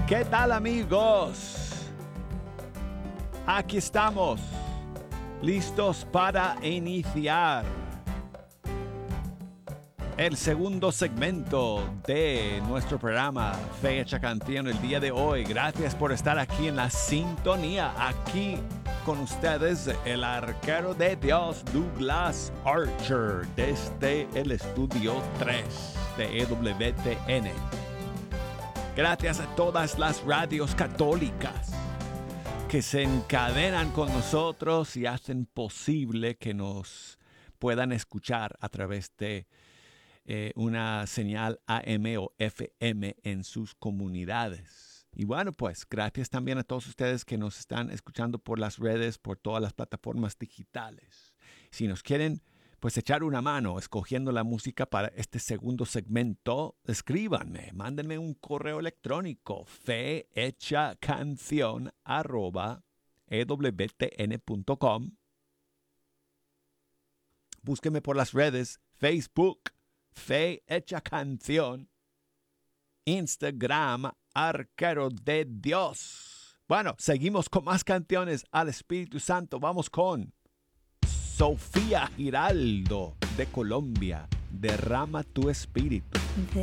¿Qué tal, amigos? Aquí estamos, listos para iniciar el segundo segmento de nuestro programa Fe Hecha Canción el día de hoy. Gracias por estar aquí en la sintonía. Aquí con ustedes el arquero de Dios, Douglas Archer, desde el estudio 3 de EWTN. Gracias a todas las radios católicas que se encadenan con nosotros y hacen posible que nos puedan escuchar a través de una señal AM o FM en sus comunidades. Y bueno, pues gracias también a todos ustedes que nos están escuchando por las redes, por todas las plataformas digitales. Si nos quieren pues echar una mano escogiendo la música para este segundo segmento, escríbanme, mándenme un correo electrónico fehechacanción@ewtn.com. Búsquenme por las redes, Facebook, Fe Hecha Canción, Instagram, Arquero de Dios. Bueno, seguimos con más canciones al Espíritu Santo. Vamos con Sofía Giraldo de Colombia. Derrama tu espíritu.